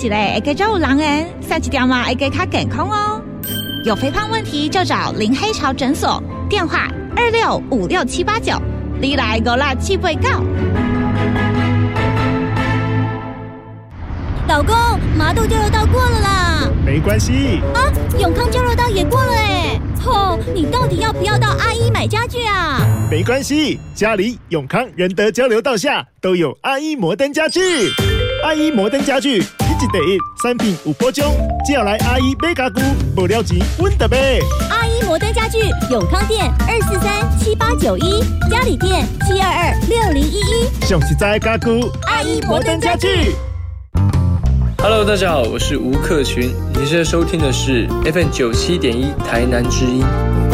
一个会加有人缘，生一条嘛会加较健康哦。有肥胖问题就找林黑潮诊所，电话26567892，你来56789。 老公，麻豆交流道过了啦。 没关系啊，永康交流道也过了哎。你到底要不要到阿一买家具啊？ 没关系，家里永康仁德交流道下都有阿一摩登家具。阿一摩登家具，一季第一，产品有保障，只要来阿一买家具，无了钱阮就买。 阿一摩登家具，永康店2437891，嘉里店7226011， 上实在的家具， 阿一摩登家具。 Hello， 大家好，我是吴克群，你现在收听的是 FM 97.1台南之音。